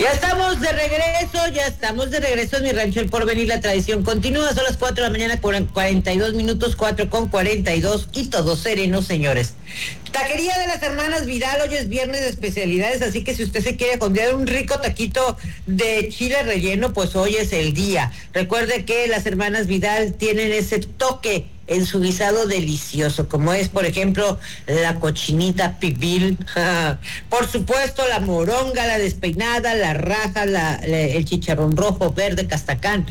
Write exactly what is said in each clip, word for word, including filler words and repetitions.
Ya estamos de regreso, ya estamos de regreso en Mi Rancho El Porvenir, la tradición continúa. Son las cuatro de la mañana con cuarenta y dos minutos, cuatro con cuarenta y dos, y todo sereno, señores. Taquería de las Hermanas Vidal, hoy es viernes de especialidades, así que si usted se quiere comer un rico taquito de chile relleno, pues hoy es el día. Recuerde que las Hermanas Vidal tienen ese toque en su guisado delicioso, como es, por ejemplo, la cochinita pibil, por supuesto, la moronga, la despeinada, la raja, la, la, el chicharrón rojo, verde, castacán.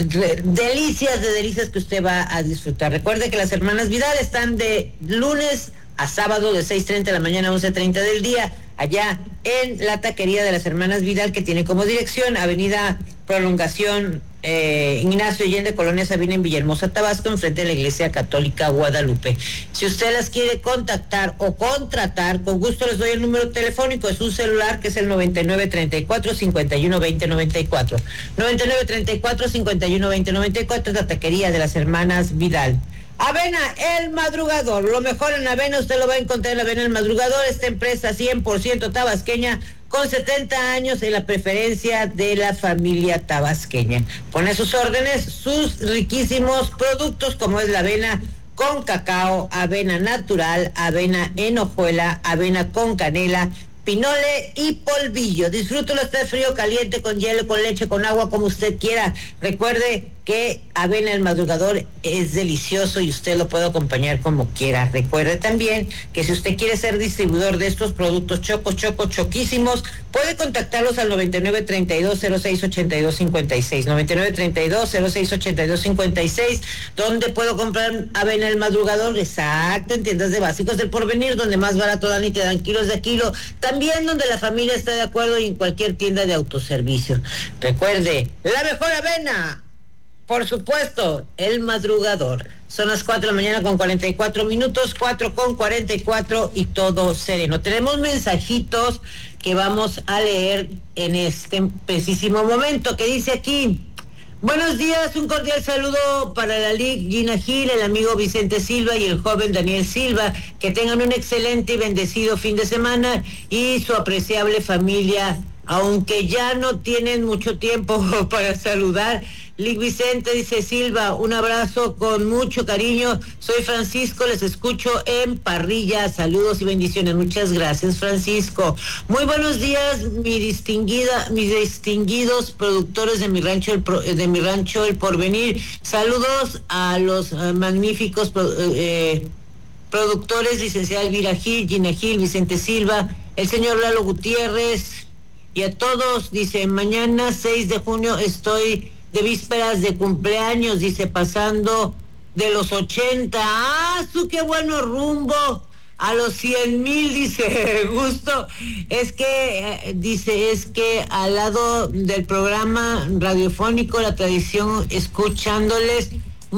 Delicias de delicias que usted va a disfrutar. Recuerde que las Hermanas Vidal están de lunes a sábado de seis treinta de la mañana a once treinta del día, allá en la taquería de las Hermanas Vidal, que tiene como dirección Avenida Prolongación eh, Ignacio Allende, Colonia Sabina, en Villahermosa, Tabasco, enfrente de la Iglesia Católica Guadalupe. Si usted las quiere contactar o contratar, con gusto les doy el número telefónico, es un celular que es el noventa y nueve treinta y cuatro cincuenta y uno veinte noventa y cuatro. noventa y nueve treinta y cuatro cincuenta y uno veinte noventa y cuatro es la taquería de las Hermanas Vidal. Avena El Madrugador, lo mejor en avena usted lo va a encontrar en Avena El Madrugador, esta empresa cien por ciento tabasqueña, con setenta años en la preferencia de la familia tabasqueña. Pone a sus órdenes sus riquísimos productos, como es la avena con cacao, avena natural, avena en hojuela, avena con canela, pinole y polvillo. Disfrútelo, esté frío, caliente, con hielo, con leche, con agua, como usted quiera. Recuerde que Avena El Madrugador es delicioso y usted lo puede acompañar como quiera. Recuerde también que si usted quiere ser distribuidor de estos productos chocos, chocos, choquísimos, puede contactarlos al noventa y nueve treinta y dos cero seis ochenta y dos cincuenta y seis, noventa y nueve treinta y dos cero seis ochenta y dos cincuenta y seis, donde puedo comprar Avena El Madrugador, exacto, en tiendas de básicos del Porvenir, donde más barato dan y te dan kilos de kilo, también donde la familia está de acuerdo, y en cualquier tienda de autoservicio. Recuerde, la mejor avena, por supuesto, El Madrugador. Son las cuatro de la mañana con cuarenta y cuatro minutos, cuatro con cuarenta y cuatro, y todo sereno. Tenemos mensajitos que vamos a leer en este precisísimo momento, que dice aquí: buenos días, un cordial saludo para la Lic Gina Gil, el amigo Vicente Silva y el joven Daniel Silva. Que tengan un excelente y bendecido fin de semana, y su apreciable familia, aunque ya no tienen mucho tiempo para saludar. Lic Vicente, dice Silva, un abrazo con mucho cariño. Soy Francisco, les escucho en Parrilla. Saludos y bendiciones. Muchas gracias, Francisco. Muy buenos días, mi distinguida, mis distinguidos productores de mi rancho, el, de mi rancho El Porvenir. Saludos a los uh, magníficos eh, productores, licenciada Elvira Gil, Gina Gil, Vicente Silva, el señor Lalo Gutiérrez, y a todos. Dice, mañana seis de junio estoy de vísperas de cumpleaños, dice, pasando de los ochenta, ¡ah, su qué bueno rumbo! A los cien mil, dice, gusto. Es que, eh, dice, es que al lado del programa radiofónico La Tradición, escuchándoles,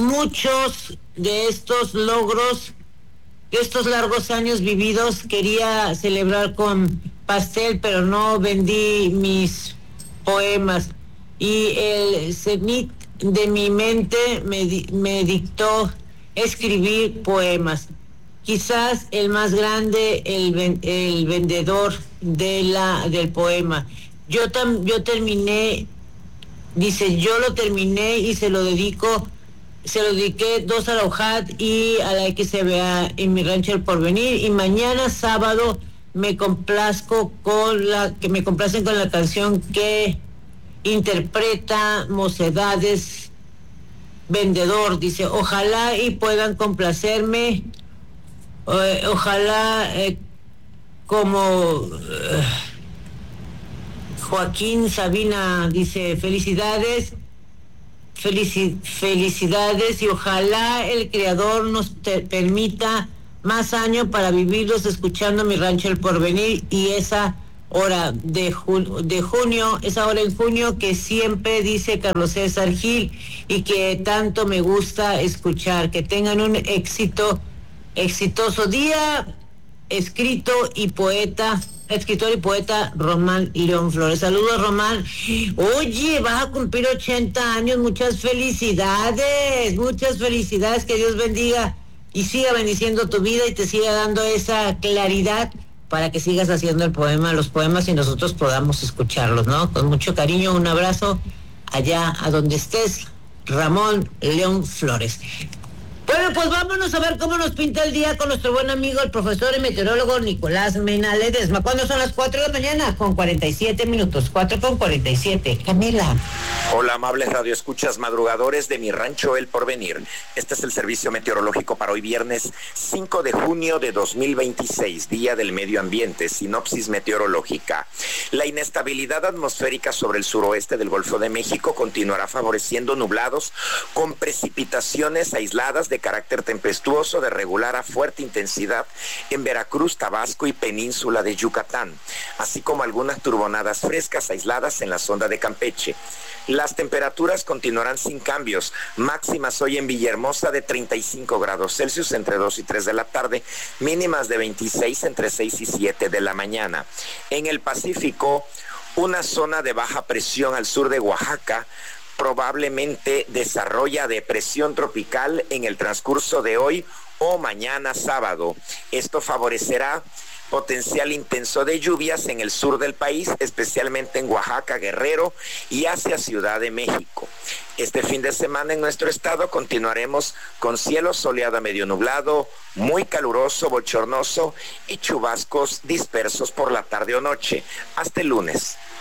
muchos de estos logros, de estos largos años vividos, quería celebrar con pastel, pero no vendí mis poemas. Y el cenit de mi mente me, me dictó escribir poemas. Quizás el más grande, el, el vendedor de la, del poema. Yo, tam, yo terminé, dice, yo lo terminé y se lo dedico, se lo dediqué dos a la U J A D y a la X B A en mi rancho El Porvenir. Y mañana sábado me complazco con la, que me complacen con la canción que interpreta Mocedades, vendedor. Dice, ojalá y puedan complacerme, eh, ojalá eh, como eh, Joaquín Sabina. Dice, felicidades, felici- felicidades y ojalá el Creador nos te permita más años para vivirlos escuchando mi rancho El Porvenir, y esa hora de, ju- de junio, esa hora en junio que siempre dice Carlos César Gil y que tanto me gusta escuchar. Que tengan un éxito, exitoso día. Escrito y poeta, escritor y poeta Román León Flores. Saludos, Román. Oye, vas a cumplir ochenta años, muchas felicidades, muchas felicidades, que Dios bendiga y siga bendiciendo tu vida y te siga dando esa claridad para que sigas haciendo el poema, los poemas y nosotros podamos escucharlos, ¿no? Con mucho cariño, un abrazo allá a donde estés, Ramón León Flores. Bueno, pues vámonos a ver cómo nos pinta el día con nuestro buen amigo, el profesor y meteorólogo Nicolás Mena Ledesma. ¿Cuándo son las cuatro de la mañana? Con cuarenta y siete minutos, cuatro con cuarenta y siete. Camila. Hola, amables radioescuchas madrugadores de mi rancho El Porvenir. Este es el servicio meteorológico para hoy viernes cinco de junio de dos mil veintiséis, Día del Medio Ambiente, sinopsis meteorológica. La inestabilidad atmosférica sobre el suroeste del Golfo de México continuará favoreciendo nublados con precipitaciones aisladas de carácter tempestuoso de regular a fuerte intensidad en Veracruz, Tabasco y península de Yucatán, así como algunas turbonadas frescas aisladas en la sonda de Campeche. Las temperaturas continuarán sin cambios, máximas hoy en Villahermosa de treinta y cinco grados Celsius entre dos y tres de la tarde, mínimas de veintiséis entre seis y siete de la mañana. En el Pacífico, una zona de baja presión al sur de Oaxaca probablemente desarrolla depresión tropical en el transcurso de hoy o mañana sábado. Esto favorecerá potencial intenso de lluvias en el sur del país, especialmente en Oaxaca, Guerrero y hacia Ciudad de México. Este fin de semana en nuestro estado continuaremos con cielo soleado a medio nublado, muy caluroso, bochornoso y chubascos dispersos por la tarde o noche. Hasta el lunes.